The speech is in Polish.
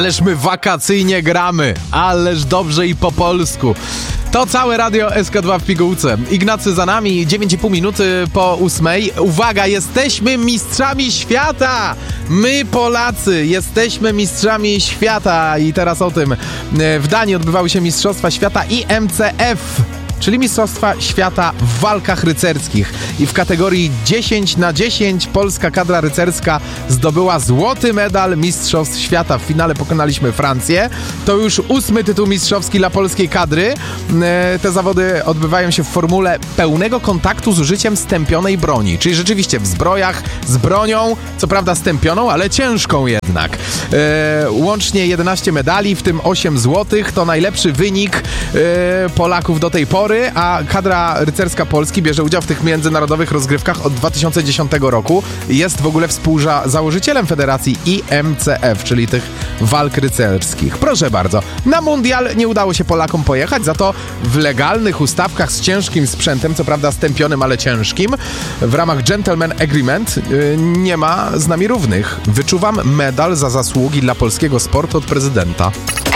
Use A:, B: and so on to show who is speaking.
A: Ależ my wakacyjnie gramy, ależ dobrze i po polsku. To całe radio SK2 w pigułce. Ignacy za nami, 9,5 minuty po 8. Uwaga, jesteśmy mistrzami świata! My Polacy jesteśmy mistrzami świata i teraz o tym. W Danii odbywały się Mistrzostwa Świata IMCF, czyli Mistrzostwa Świata w walkach rycerskich. I w kategorii 10x10 polska kadra rycerska zdobyła złoty medal Mistrzostw Świata. W finale pokonaliśmy Francję. To już 8. tytuł mistrzowski dla polskiej kadry. Te zawody odbywają się w formule pełnego kontaktu z użyciem stępionej broni. Czyli rzeczywiście w zbrojach, z bronią, co prawda stępioną, ale ciężką jednak. Łącznie 11 medali, w tym 8 złotych. To najlepszy wynik Polaków do tej pory. A kadra rycerska Polski bierze udział w tych międzynarodowych rozgrywkach od 2010 roku. Jest w ogóle współzałożycielem federacji IMCF, czyli tych walk rycerskich. Proszę bardzo, na mundial nie udało się Polakom pojechać, za to w legalnych ustawkach z ciężkim sprzętem, co prawda stępionym, ale ciężkim, w ramach Gentleman Agreement nie ma z nami równych. Wyczuwam medal za zasługi dla polskiego sportu od prezydenta.